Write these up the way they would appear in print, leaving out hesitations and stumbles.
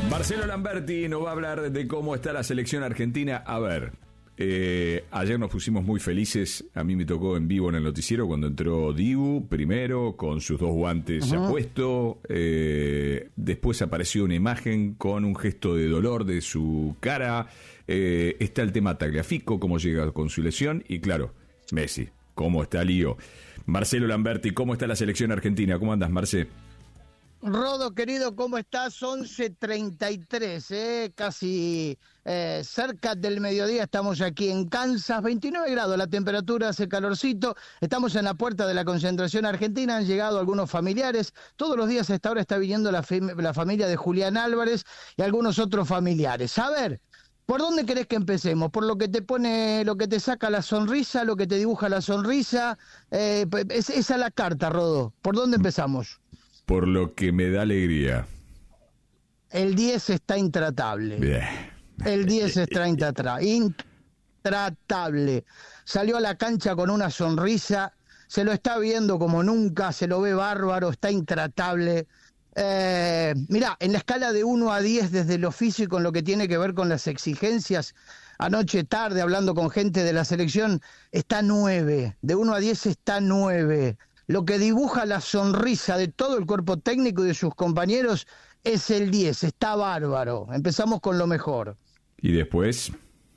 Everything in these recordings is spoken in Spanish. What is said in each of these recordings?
Marcelo Lamberti nos va a hablar de cómo está la selección argentina. A ver, ayer nos pusimos muy felices. A mí me tocó en vivo en el noticiero cuando entró Dibu, primero, con sus dos guantes ya puestos. Después apareció una imagen con un gesto de dolor de su cara. Está el tema Tagliafico, cómo llega con su lesión. Y claro, Messi, cómo está Lío. Marcelo Lamberti, ¿cómo está la selección argentina? ¿Cómo andas, Marce? Rodo, querido, ¿cómo estás? 11:33, casi cerca del mediodía. Estamos aquí en Kansas, 29 grados, la temperatura hace calorcito. Estamos en la puerta de la concentración argentina, han llegado algunos familiares. Todos los días a esta hora está viniendo la familia de Julián Álvarez y algunos otros familiares. A ver, ¿por dónde querés que empecemos? ¿Por lo que te pone, lo que te saca la sonrisa, lo que te dibuja la sonrisa? Esa es la carta, Rodo. ¿Por dónde empezamos? Por lo que me da alegría. El 10 está intratable. Bien. El 10 está intratable. Salió a la cancha con una sonrisa, se lo está viendo como nunca, se lo ve bárbaro, está intratable. Mirá, en la escala de 1 a 10 desde lo físico, en lo que tiene que ver con las exigencias, anoche tarde hablando con gente de la selección, está 9. De 1 a 10 está 9. Lo que dibuja la sonrisa de todo el cuerpo técnico y de sus compañeros es el 10, está bárbaro. Empezamos con lo mejor. ¿Y después?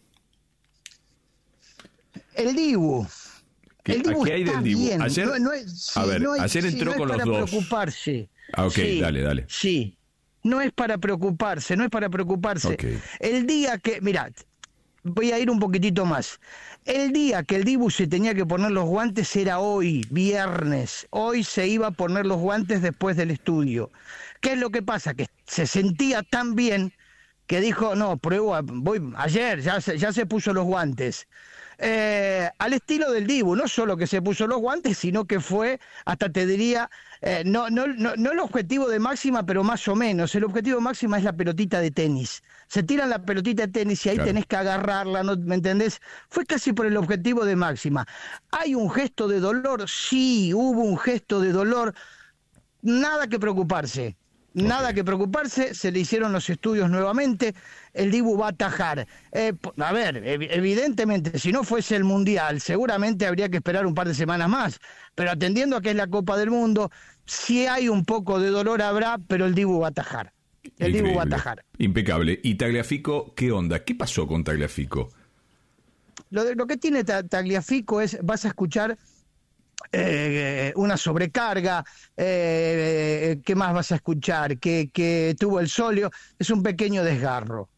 El Dibu. El Dibu ¿Qué hay del Dibu? Bien. Ayer, ayer entró con los dos. No es para preocuparse. Ok, sí, dale. Sí, no es para preocuparse. Okay. El día que, mirá, voy a ir un poquitito más. El día que el Dibu se tenía que poner los guantes era hoy, viernes. Hoy se iba a poner los guantes después del estudio. ¿Qué es lo que pasa? Que se sentía tan bien que dijo, no, pruebo, voy ayer, ya se puso los guantes. Al estilo del Dibu, no solo que se puso los guantes, sino que fue, hasta te diría, no el objetivo de máxima, pero más o menos. El objetivo de máxima es la pelotita de tenis. Se tiran la pelotita de tenis y ahí claro, tenés que agarrarla, ¿no? ¿Me entendés? Fue casi por el objetivo de máxima. ¿Hay un gesto de dolor? Sí, hubo un gesto de dolor. Nada que preocuparse. Nada que preocuparse, se le hicieron los estudios nuevamente, el Dibu va a atajar. A ver, evidentemente, si no fuese el Mundial, seguramente habría que esperar un par de semanas más, pero atendiendo a que es la Copa del Mundo, si hay un poco de dolor habrá, pero el Dibu va a atajar. El Dibu va a atajar. Impecable. ¿Y Tagliafico, qué onda? ¿Qué pasó con Tagliafico? Lo que tiene Tagliafico es, vas a escuchar una sobrecarga, ¿qué más vas a escuchar? Que tuvo el sóleo, es un pequeño desgarro.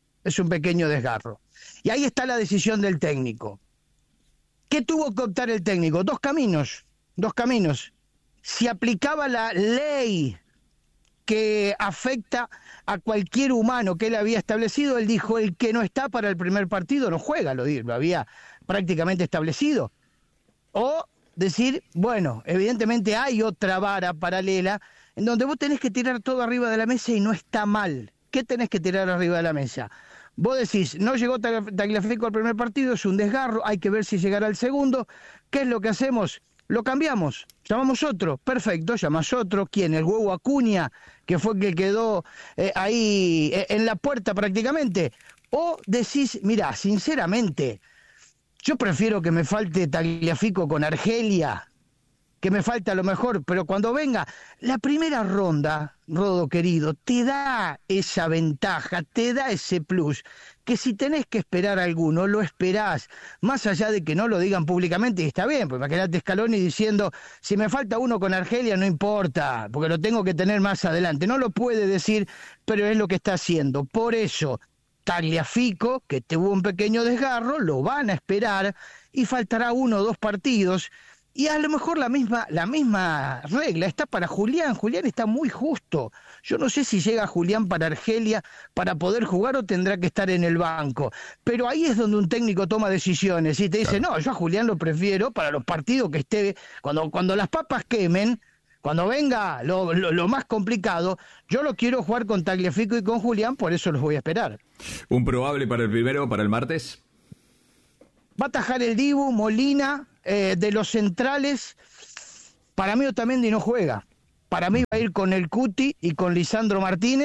Y ahí está la decisión del técnico. ¿Qué tuvo que optar el técnico? Dos caminos. Si aplicaba la ley que afecta a cualquier humano que él había establecido, él dijo, el que no está para el primer partido no juega, lo había prácticamente establecido. O decir, bueno, evidentemente hay otra vara paralela en donde vos tenés que tirar todo arriba de la mesa y no está mal. ¿Qué tenés que tirar arriba de la mesa? Vos decís, no llegó Tagliafico al primer partido, es un desgarro, hay que ver si llegará al segundo. ¿Qué es lo que hacemos? Lo cambiamos, llamamos otro, perfecto, llamas otro. ¿Quién? El Huevo Acuña, que fue el que quedó ahí en la puerta prácticamente. O decís, mira, sinceramente, yo prefiero que me falte Tagliafico con Argelia, que me falte a lo mejor, pero cuando venga la primera ronda, Rodo querido, te da esa ventaja, te da ese plus, que si tenés que esperar a alguno, lo esperás, más allá de que no lo digan públicamente, y está bien, pues imagínate Scaloni diciendo, si me falta uno con Argelia no importa, porque lo tengo que tener más adelante, no lo puede decir, pero es lo que está haciendo, por eso Tagliafico, que tuvo un pequeño desgarro, lo van a esperar y faltará 1 o 2 partidos. Y a lo mejor la misma regla está para Julián. Julián está muy justo. Yo no sé si llega Julián para Argelia para poder jugar o tendrá que estar en el banco. Pero ahí es donde un técnico toma decisiones y te dice, no, yo a Julián lo prefiero para los partidos que esté, cuando las papas quemen. Cuando venga lo más complicado, yo lo quiero jugar con Tagliafico y con Julián, por eso los voy a esperar. ¿Un probable para el primero, para el martes? Va a atajar el Dibu, Molina, de los centrales. Para mí Otamendi no juega. Para mí va a ir con el Cuti y con Lisandro Martínez.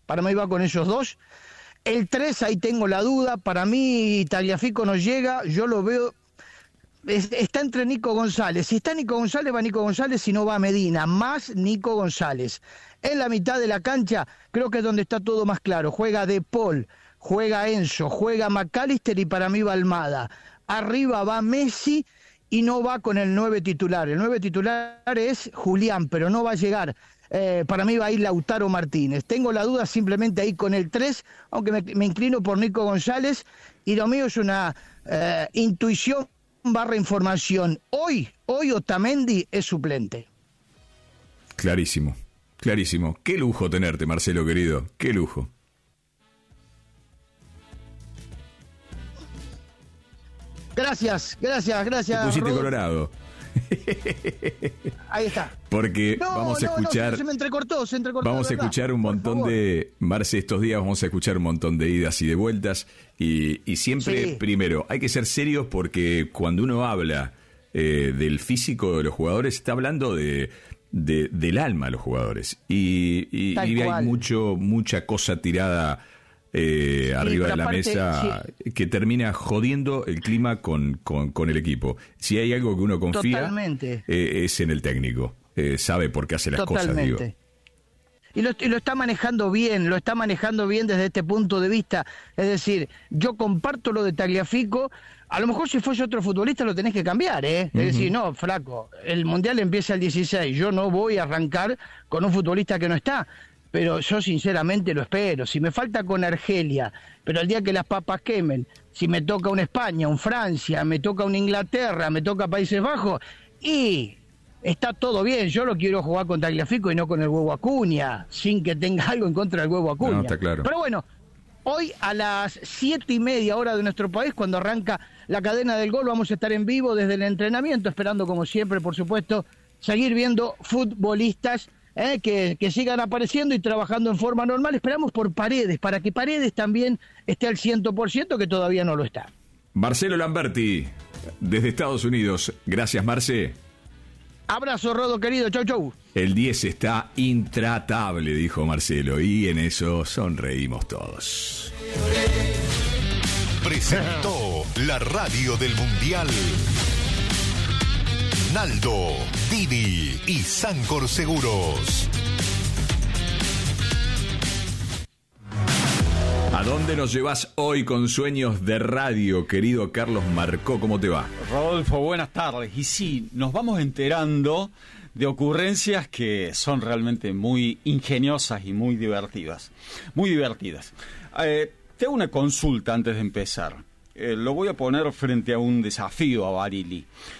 para mí va con ellos dos. El 3, ahí tengo la duda, para mí Tagliafico no llega, yo lo veo, está entre Nico González, si está Nico González va Nico González, si no va Medina, más Nico González. En la mitad de la cancha creo que es donde está todo más claro, juega De Paul, juega Enzo, juega McAllister y para mí va Almada. Arriba va Messi y no va con el 9 titular, el 9 titular es Julián, pero no va a llegar. Para mí va a ir Lautaro Martínez. Tengo la duda simplemente ahí con el 3, aunque me inclino por Nico González, y lo mío es una intuición / información. Hoy Otamendi es suplente. Clarísimo. Qué lujo tenerte, Marcelo, querido. Qué lujo. Gracias. Te pusiste colorado. Ahí está. Porque vamos a escuchar. No, se me entrecortó. Vamos a escuchar un montón de. Marce, estos días vamos a escuchar un montón de idas y de vueltas. Y siempre, sí. Primero, hay que ser serios porque cuando uno habla del físico de los jugadores, está hablando del alma de los jugadores. Y hay mucha cosa tirada arriba de la mesa, sí, que termina jodiendo el clima con el equipo. Si hay algo que uno confía, es en el técnico. Sabe por qué hace las cosas, digo. Y lo está manejando bien, desde este punto de vista. Es decir, yo comparto lo de Tagliafico. A lo mejor si fuese otro futbolista lo tenés que cambiar, ¿eh? Es decir, no, flaco, el Mundial empieza el 16, yo no voy a arrancar con un futbolista que no está. Pero yo sinceramente lo espero. Si me falta con Argelia, pero el día que las papas quemen, si me toca un España, un Francia, me toca un Inglaterra, me toca Países Bajos, y está todo bien. Yo lo quiero jugar con Tagliafico y no con el Huevo Acuña, sin que tenga algo en contra del Huevo Acuña. No, está claro. Pero bueno, hoy a las 7:30 hora de nuestro país, cuando arranca la cadena del gol, vamos a estar en vivo desde el entrenamiento, esperando como siempre, por supuesto, seguir viendo futbolistas que sigan apareciendo y trabajando en forma normal. Esperamos por Paredes, para que Paredes también esté al 100%, que todavía no lo está. Marcelo Lamberti, desde Estados Unidos. Gracias, Marce. Abrazo, Rodo, querido. Chau. El 10 está intratable, dijo Marcelo, y en eso sonreímos todos. Presentó la radio del Mundial Naldo, Didi y Sancor Seguros. ¿A dónde nos llevas hoy con Sueños de Radio, querido Carlos Marcó? ¿Cómo te va? Rodolfo, buenas tardes. Y sí, nos vamos enterando de ocurrencias que son realmente muy ingeniosas y muy divertidas. Te hago una consulta antes de empezar. Lo voy a poner frente a un desafío a Barili.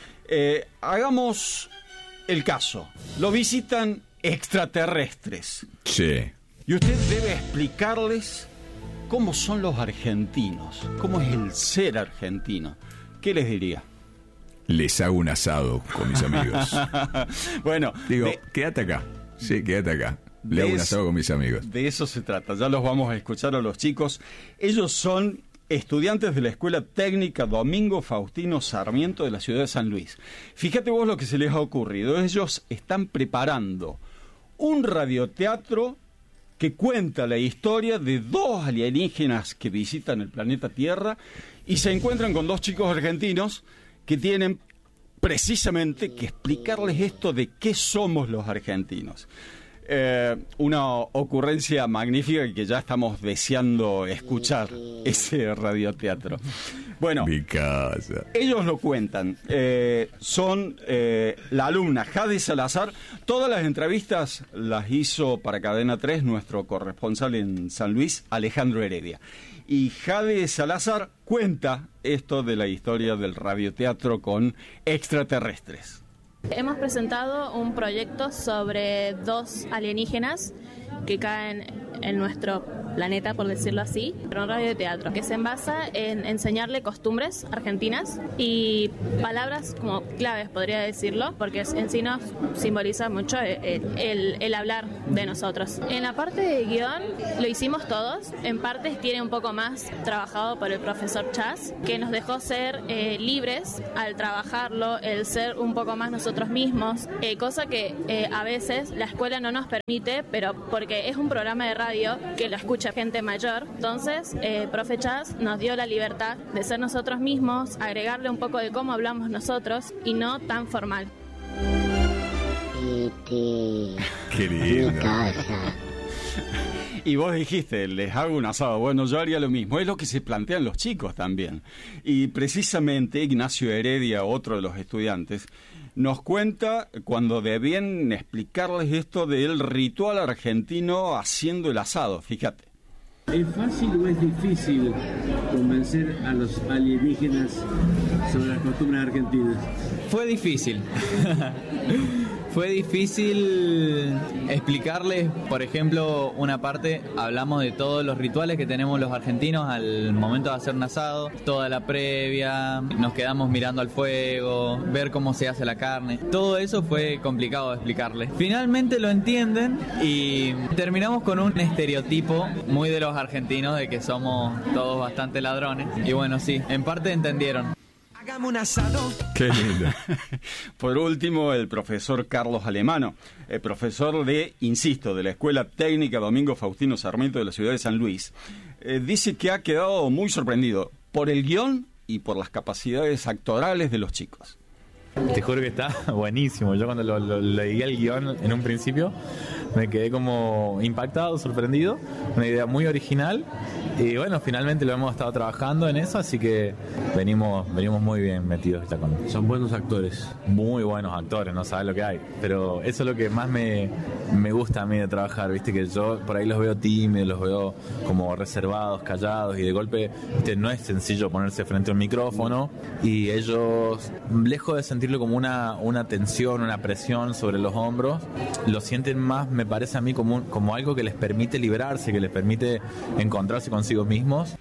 Hagamos el caso. Lo visitan extraterrestres. Sí. Y usted debe explicarles cómo son los argentinos, cómo es el ser argentino. ¿Qué les diría? Les hago un asado con mis amigos. Bueno, digo, quédate acá. Sí, quédate acá. Le hago un asado con mis amigos. De eso se trata. Ya los vamos a escuchar a los chicos. Ellos son estudiantes de la Escuela Técnica Domingo Faustino Sarmiento de la ciudad de San Luis. Fíjate vos lo que se les ha ocurrido. Ellos están preparando un radioteatro que cuenta la historia de dos alienígenas que visitan el planeta Tierra y se encuentran con dos chicos argentinos que tienen precisamente que explicarles esto de qué somos los argentinos. Una ocurrencia magnífica que ya estamos deseando escuchar ese radioteatro. Bueno, ellos lo cuentan. Son la alumna Jade Salazar. Todas las entrevistas las hizo para Cadena 3 nuestro corresponsal en San Luis, Alejandro Heredia. Y Jade Salazar cuenta esto de la historia del radioteatro con extraterrestres. Hemos presentado un proyecto sobre dos alienígenas que caen en nuestro planeta, por decirlo así, pero un radioteatro que se basa en enseñarle costumbres argentinas y palabras como claves, podría decirlo, porque en sí nos simboliza mucho el hablar de nosotros. En la parte de guión lo hicimos todos, en partes tiene un poco más trabajado por el profesor Chas, que nos dejó ser libres al trabajarlo, el ser un poco más nosotros mismos, cosa que a veces la escuela no nos permite, pero porque es un programa de radio que lo escucha gente mayor. Entonces, Profe Chas nos dio la libertad de ser nosotros mismos, agregarle un poco de cómo hablamos nosotros y no tan formal. Qué lindo. Y vos dijiste, les hago un asado. Bueno, yo haría lo mismo. Es lo que se plantean los chicos también. Y precisamente Ignacio Heredia, otro de los estudiantes, nos cuenta cuando debían explicarles esto del ritual argentino haciendo el asado. Fíjate. ¿Es fácil o es difícil convencer a los alienígenas sobre las costumbres argentinas? Fue difícil. Fue difícil explicarles, por ejemplo, una parte, hablamos de todos los rituales que tenemos los argentinos al momento de hacer un asado, toda la previa, nos quedamos mirando al fuego, ver cómo se hace la carne. Todo eso fue complicado de explicarles. Finalmente lo entienden y terminamos con un estereotipo muy de los argentinos de que somos todos bastante ladrones. Y bueno, sí, en parte entendieron. Hagamos un asado. Qué lindo. Por último, el profesor Carlos Alemano, profesor de la Escuela Técnica Domingo Faustino Sarmiento de la ciudad de San Luis, dice que ha quedado muy sorprendido por el guión y por las capacidades actorales de los chicos. Te juro que está buenísimo. Yo cuando leí el guión en un principio me quedé como impactado, sorprendido. Una idea muy original. Y bueno, finalmente lo hemos estado trabajando en eso, así que venimos muy bien metidos ya con... Son buenos actores. Muy buenos actores, no sabes lo que hay. Pero eso es lo que más me gusta a mí de trabajar, viste, que yo por ahí los veo tímidos, los veo como reservados, callados, y de golpe, viste, no es sencillo ponerse frente a un micrófono, y ellos, lejos de sentirlo como una tensión, una presión sobre los hombros, lo sienten más, me parece a mí, como algo que les permite liberarse, que les permite encontrarse consigo mismos.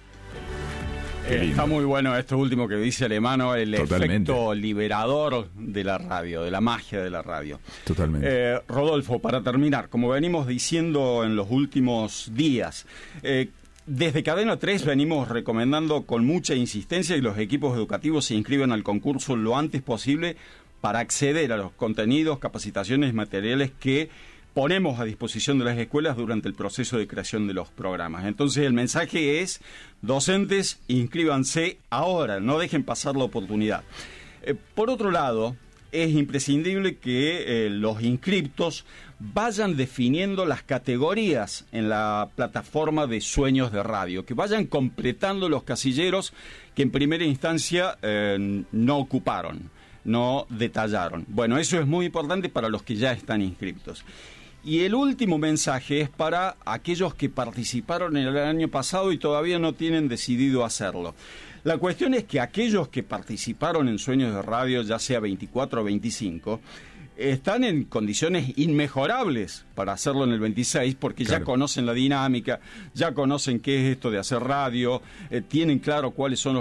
Está muy bueno esto último que dice Alemano, el Totalmente. Efecto liberador de la radio, de la magia de la radio. Totalmente. Rodolfo, para terminar, como venimos diciendo en los últimos días, desde Cadena 3 venimos recomendando con mucha insistencia que los equipos educativos se inscriban al concurso lo antes posible para acceder a los contenidos, capacitaciones y materiales que ponemos a disposición de las escuelas durante el proceso de creación de los programas. Entonces el mensaje es, docentes, inscríbanse ahora, no dejen pasar la oportunidad. Por otro lado, es imprescindible que los inscriptos vayan definiendo las categorías en la plataforma de Sueños de Radio, que vayan completando los casilleros que en primera instancia no ocuparon, no detallaron. Bueno, eso es muy importante para los que ya están inscriptos. Y el último mensaje es para aquellos que participaron en el año pasado y todavía no tienen decidido hacerlo. La cuestión es que aquellos que participaron en Sueños de Radio, ya sea 24 o 25, están en condiciones inmejorables para hacerlo en el 26, porque claro, ya conocen la dinámica, ya conocen qué es esto de hacer radio, tienen claro cuáles son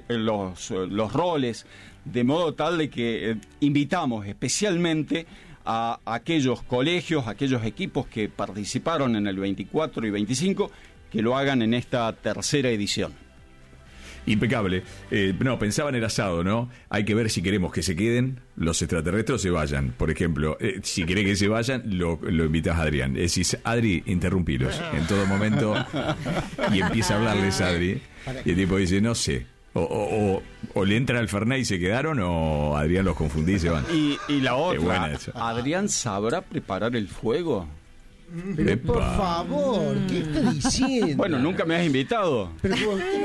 los roles, de modo tal de que invitamos especialmente a aquellos colegios, aquellos equipos que participaron en el 24 y 25, que lo hagan en esta tercera edición. Impecable. No, pensaba en el asado, ¿no? Hay que ver si queremos que se queden los extraterrestres o se vayan. Por ejemplo, si querés que se vayan, lo invitas a Adrián. Decís, Adri, interrumpilos en todo momento. Y empieza a hablarles a Adri. Y el tipo dice, no sé. O le entran al Fernet y se quedaron, o Adrián los confundí y se van. Y la otra, ¿Adrián sabrá preparar el fuego? Pero por favor, ¿qué está diciendo? Bueno, nunca me has invitado. Pero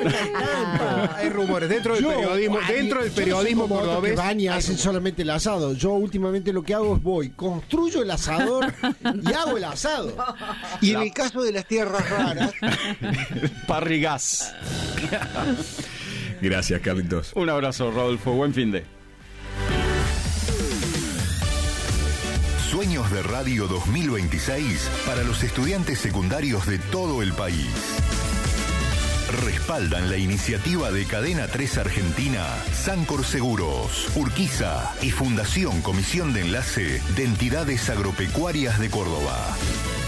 hay rumores dentro del periodismo cordobés. Hacen solamente el asado. Yo últimamente lo que hago es construyo el asador y hago el asado. Y en el caso de las tierras raras, parrigás. Gracias, Carlitos. Un abrazo, Rodolfo. Buen fin de. Sueños de Radio 2026 para los estudiantes secundarios de todo el país. Respaldan la iniciativa de Cadena 3 Argentina, Sancor Seguros, Urquiza y Fundación Comisión de Enlace de Entidades Agropecuarias de Córdoba.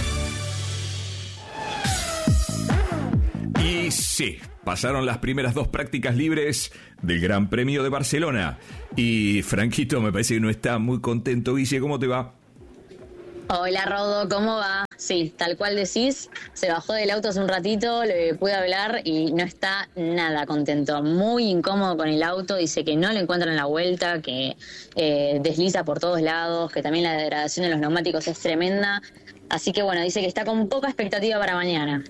Y sí, pasaron las primeras 2 prácticas libres del Gran Premio de Barcelona. Y Franquito me parece que no está muy contento. Guille, ¿cómo te va? Hola Rodo, ¿cómo va? Sí, tal cual decís, se bajó del auto hace un ratito, le pude hablar y no está nada contento, muy incómodo con el auto, dice que no le encuentran la vuelta, que desliza por todos lados, que también la degradación de los neumáticos es tremenda, así que bueno, dice que está con poca expectativa para mañana.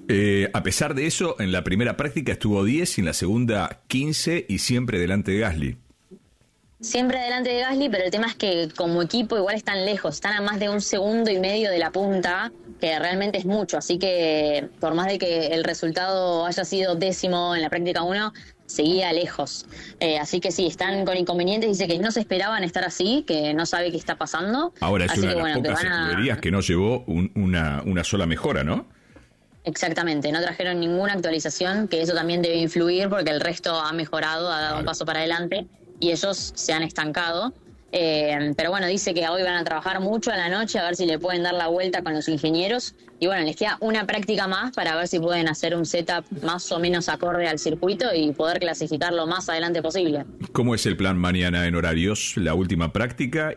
A pesar de eso, en la primera práctica estuvo 10 y en la segunda 15 y siempre delante de Gasly. Siempre delante de Gasly, pero el tema es que como equipo igual están lejos, están a más de 1,5 segundos de la punta, que realmente es mucho, así que por más de que el resultado haya sido 10º en la práctica 1, seguía lejos. Así que sí, están con inconvenientes, dice que no se esperaban estar así, que no sabe qué está pasando. Ahora es así una que, de las pocas escuderías que no llevó una sola mejora, ¿no? Exactamente, no trajeron ninguna actualización, que eso también debe influir porque el resto ha mejorado, ha dado un paso para adelante. Y ellos se han estancado. Pero bueno, dice que hoy van a trabajar mucho a la noche a ver si le pueden dar la vuelta con los ingenieros. Y bueno, les queda una práctica más para ver si pueden hacer un setup más o menos acorde al circuito y poder clasificar lo más adelante posible. ¿Cómo es el plan mañana en horarios? La última práctica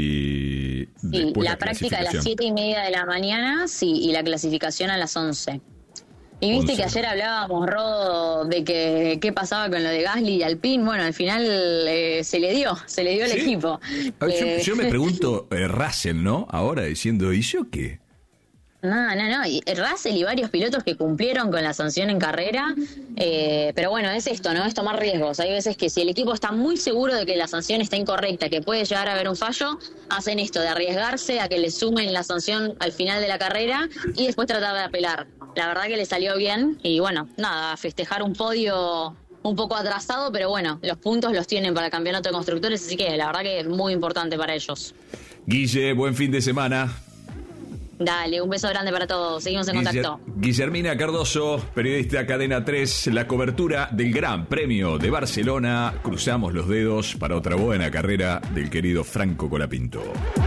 y después la práctica a las 7:30 de la mañana, sí, y la clasificación a las 11. Y viste 11. Que ayer hablábamos, Rodo, de que qué pasaba con lo de Gasly y Alpine. Bueno, al final se le dio el equipo. Yo me pregunto, Russell, ¿no? Ahora diciendo, ¿y yo qué? No. Y Russell y varios pilotos que cumplieron con la sanción en carrera. Pero bueno, es esto, ¿no? Es tomar riesgos. Hay veces que si el equipo está muy seguro de que la sanción está incorrecta, que puede llegar a haber un fallo, hacen esto de arriesgarse a que le sumen la sanción al final de la carrera y después tratar de apelar. La verdad que le salió bien y bueno, nada, festejar un podio un poco atrasado, pero bueno, los puntos los tienen para el campeonato de constructores, así que la verdad que es muy importante para ellos. Guille, buen fin de semana. Dale, un beso grande para todos, seguimos en contacto. Guillermina Cardoso, periodista Cadena 3, la cobertura del Gran Premio de Barcelona. Cruzamos los dedos para otra buena carrera del querido Franco Colapinto.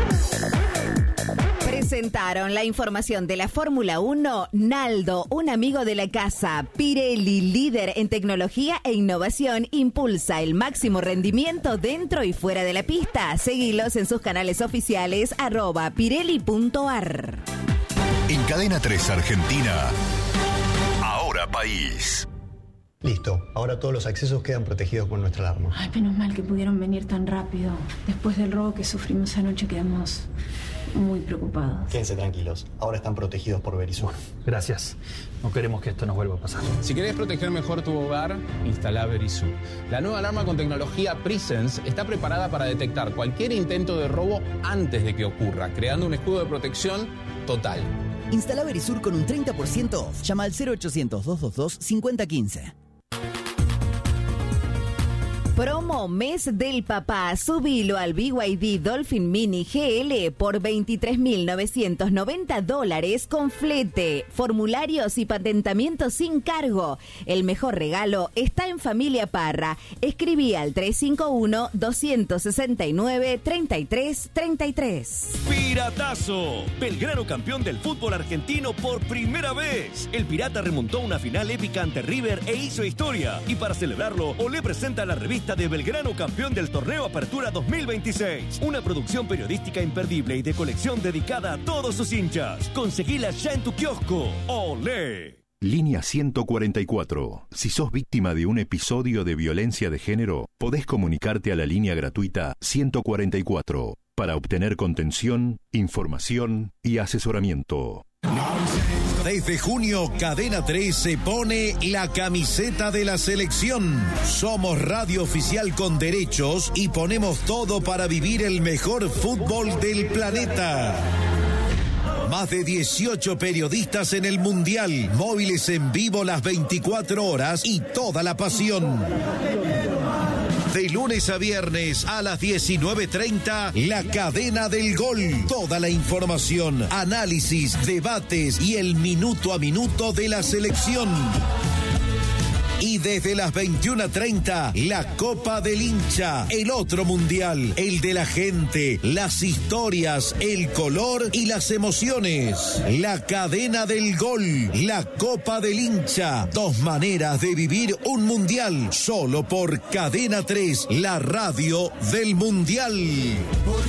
Presentaron la información de la Fórmula 1, Naldo, un amigo de la casa. Pirelli, líder en tecnología e innovación, impulsa el máximo rendimiento dentro y fuera de la pista. Seguilos en sus canales oficiales, @pirelli.ar. En Cadena 3 Argentina, Ahora País. Listo, ahora todos los accesos quedan protegidos por nuestra alarma. Ay, menos mal que pudieron venir tan rápido. Después del robo que sufrimos anoche quedamos muy preocupados. Quédense tranquilos, ahora están protegidos por Verisur. Gracias, no queremos que esto nos vuelva a pasar. Si querés proteger mejor tu hogar, instala Verisur. La nueva alarma con tecnología Presence está preparada para detectar cualquier intento de robo antes de que ocurra, creando un escudo de protección total. Instala Verisur con un 30% off. Llama al 0800-222-5015. Promo Mes del Papá. Subilo al BYD Dolphin Mini GL por $23,990 con flete, formularios y patentamiento sin cargo. El mejor regalo está en Familia Parra. Escribí al 351-269-3333. Piratazo. Belgrano campeón del fútbol argentino por primera vez. El Pirata remontó una final épica ante River e hizo historia. Y para celebrarlo, Olé presenta la revista de Belgrano campeón del torneo Apertura 2026. Una producción periodística imperdible y de colección dedicada a todos sus hinchas. Conseguila ya en tu kiosco. ¡Olé! Línea 144. Si sos víctima de un episodio de violencia de género, podés comunicarte a la línea gratuita 144 para obtener contención, información y asesoramiento. Desde junio, Cadena 3 se pone la camiseta de la selección. Somos radio oficial con derechos y ponemos todo para vivir el mejor fútbol del planeta. Más de 18 periodistas en el Mundial, móviles en vivo las 24 horas y toda la pasión. De lunes a viernes a las 19:30, La Cadena del Gol. Toda la información, análisis, debates y el minuto a minuto de la selección. Y desde las 21:30, la Copa del Hincha, el otro mundial, el de la gente, las historias, el color y las emociones. La Cadena del Gol, la Copa del Hincha, 2 maneras de vivir un mundial, solo por Cadena 3, la radio del mundial.